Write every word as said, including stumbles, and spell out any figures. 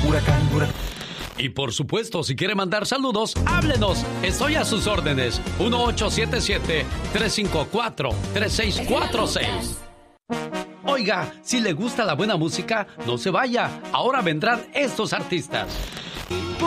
Huracán, huracán. Y por supuesto, si quiere mandar saludos, háblenos. Estoy a sus órdenes. uno ocho siete siete, tres cinco cuatro, tres seis cuatro seis. Oiga, si le gusta la buena música, no se vaya. Ahora vendrán estos artistas.